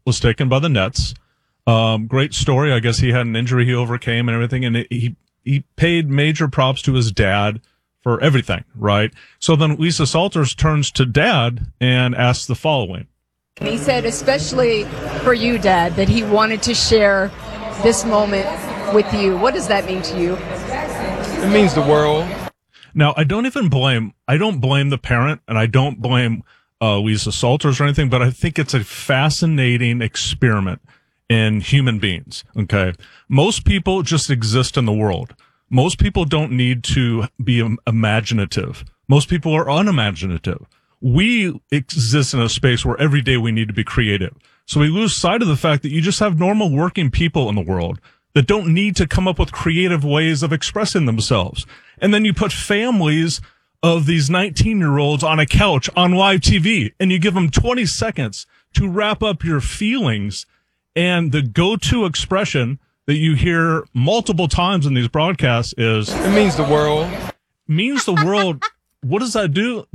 was taken by the Nets. Great story. I guess he had an injury he overcame and everything, and he paid major props to his dad for everything, right? So then Lisa Salters turns to Dad and asks the following. He said, especially for you, Dad, that he wanted to share this moment with you. What does that mean to you? It means the world. Now, I don't blame the parent, and I don't blame Lisa Salters or anything, but I think it's a fascinating experiment in human beings, okay? Most people just exist in the world. Most people don't need to be imaginative. Most people are unimaginative. We exist in a space where every day we need to be creative. So we lose sight of the fact that you just have normal working people in the world that don't need to come up with creative ways of expressing themselves. And then you put families of these 19-year-olds on a couch on live TV, and you give them 20 seconds to wrap up your feelings. And the go-to expression that you hear multiple times in these broadcasts is, it means the world. Means the world. What does that do?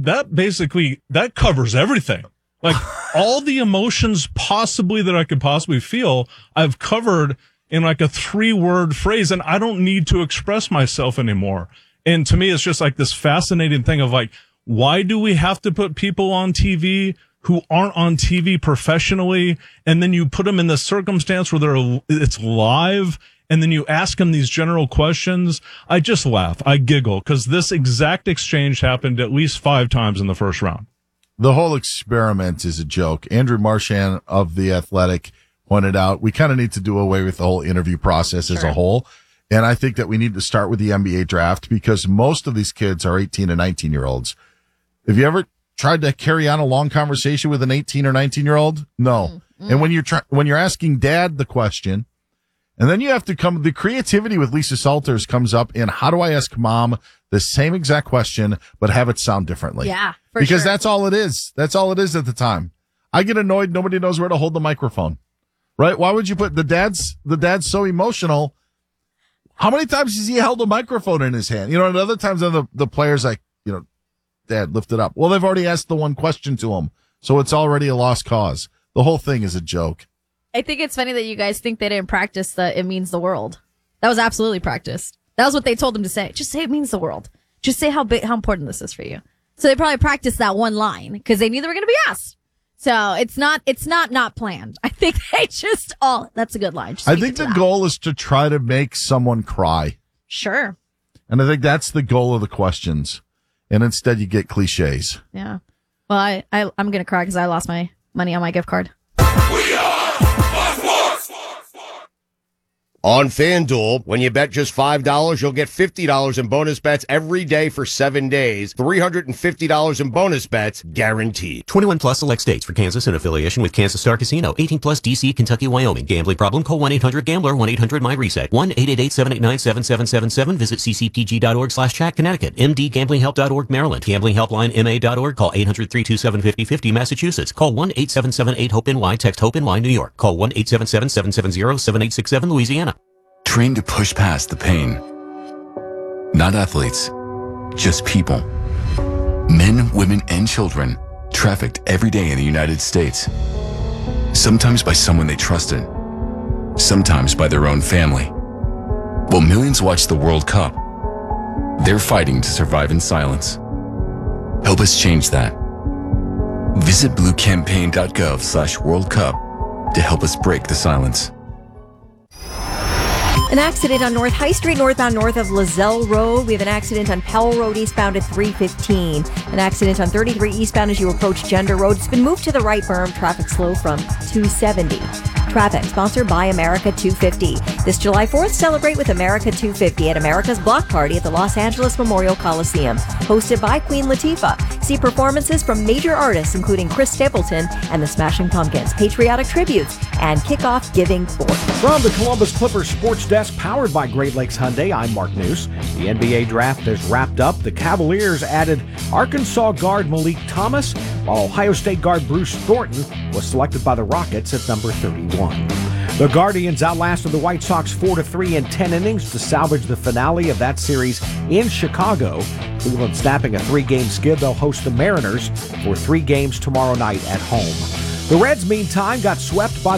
That covers everything. Like all the emotions possibly that I could possibly feel, I've covered in like a 3-word phrase, and I don't need to express myself anymore. And to me, it's just like this fascinating thing of like, why do we have to put people on TV who aren't on TV professionally, and then you put them in the circumstance where it's live, and then you ask them these general questions? I just laugh. I giggle, because this exact exchange happened at least 5 times in the first round. The whole experiment is a joke. Andrew Marchand of The Athletic pointed out we kind of need to do away with the whole interview process as a whole. And I think that we need to start with the NBA draft, because most of these kids are 18 and 19-year-olds. Have you ever tried to carry on a long conversation with an 18 or 19-year-old? No. Mm-hmm. And when you're asking Dad the question, and then you have to the creativity with Lisa Salters comes up in, how do I ask Mom the same exact question, but have it sound differently? Yeah, because that's all it is. That's all it is at the time. I get annoyed. Nobody knows where to hold the microphone, right? Why would you put the dad's so emotional? How many times has he held a microphone in his hand? And other times the players like, Dad, lift it up. Well, they've already asked the one question to him, so it's already a lost cause. The whole thing is a joke. I think it's funny that you guys think they didn't practice it means the world. That was absolutely practiced. That was what they told him to say. Just say it means the world. Just say how important this is for you. So they probably practiced that one line because they knew they were going to be asked. So it's not planned. I think they just that's a good line. I think the goal is to try to make someone cry. Sure. And I think that's the goal of the questions. And instead you get cliches. Yeah. Well, I'm going to cry because I lost my money on my gift card. We are on FanDuel, when you bet just $5, you'll get $50 in bonus bets every day for 7 days. $350 in bonus bets guaranteed. 21 plus select states. For Kansas in affiliation with Kansas Star Casino. 18 plus DC, Kentucky, Wyoming. Gambling problem? Call 1-800-GAMBLER. 1-800-MyReset. 1-888-789-7777. Visit ccpg.org/chat. Connecticut. mdgamblinghelp.org Maryland. Gamblinghelplinema.org. Call 800-327-5050 Massachusetts. Call 1-877-8-HOPE-NY. Text HOPE-NY New York. Call 1-877-770-7867 Louisiana. Trained to push past the pain. Not athletes, just people. Men, women, and children trafficked every day in the United States. Sometimes by someone they trusted, sometimes by their own family. While millions watch the World Cup, they're fighting to survive in silence. Help us change that. Visit bluecampaign.gov/World Cup to help us break the silence. An accident on North High Street, northbound north of Lozelle Road. We have an accident on Pell Road, eastbound at 315. An accident on 33 eastbound as you approach Gender Road. It's been moved to the right berm. Traffic slow from 270. Traffic sponsored by America 250. This July 4th, celebrate with America 250 at America's Block Party at the Los Angeles Memorial Coliseum. Hosted by Queen Latifah. See performances from major artists including Chris Stapleton and the Smashing Pumpkins, patriotic tributes, and kickoff giving forth. From the Columbus Clippers Sports Desk, powered by Great Lakes Hyundai, I'm Mark News. The NBA draft is wrapped up. The Cavaliers added Arkansas guard Malik Thomas, while Ohio State guard Bruce Thornton was selected by the Rockets at number 31. The Guardians outlasted the White Sox 4-3 in 10 innings to salvage the finale of that series in Chicago. Cleveland snapping a 3-game skid. They'll host the Mariners for 3 games tomorrow night at home. The Reds, meantime, got swept by